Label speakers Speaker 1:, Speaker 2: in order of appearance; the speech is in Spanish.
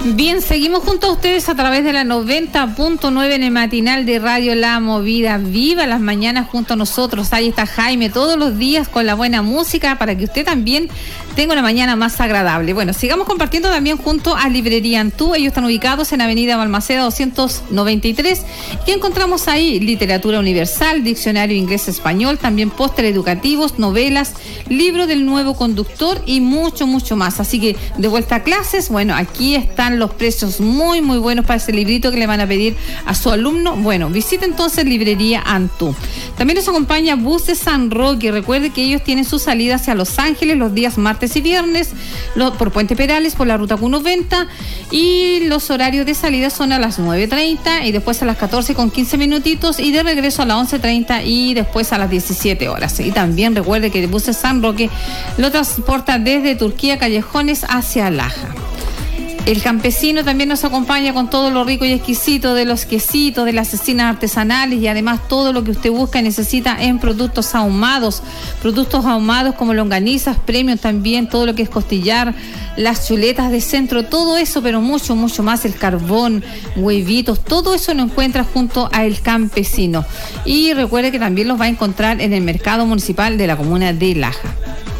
Speaker 1: Bien, seguimos junto a ustedes a través de la 90.9 en el matinal de Radio La Movida. Viva las mañanas junto a nosotros. Ahí está Jaime todos los días con la buena música para que usted también tenga una mañana más agradable. Bueno, sigamos compartiendo también junto a Librería Antú. Ellos están ubicados en Avenida Balmaceda 293. ¿Qué encontramos ahí? Literatura universal, diccionario inglés-español, también póster educativos, novelas, libro del nuevo conductor y mucho, mucho más. Así que de vuelta a clases, bueno, aquí están los precios muy, muy buenos para ese librito que le van a pedir a su alumno. Bueno, visite entonces Librería Antú. También nos acompaña Bus de San Roque. Recuerde que ellos tienen su salida hacia Los Ángeles los días martes y viernes, por Puente Perales, por la ruta Q90, y los horarios de salida son a las 9:30 y después a las 14:15 minutitos, y de regreso a las 11:30 y después a las 17 horas. Y también recuerde que Bus de San Roque lo transporta desde Turquía Callejones hacia Laja. El campesino también nos acompaña con todo lo rico y exquisito de los quesitos, de las cecinas artesanales y además todo lo que usted busca y necesita en productos ahumados como longanizas, premium también, todo lo que es costillar, las chuletas de centro, todo eso, pero mucho, mucho más, el carbón, huevitos, todo eso lo encuentra junto a El Campesino. Y recuerde que también los va a encontrar en el mercado municipal de la comuna de Laja.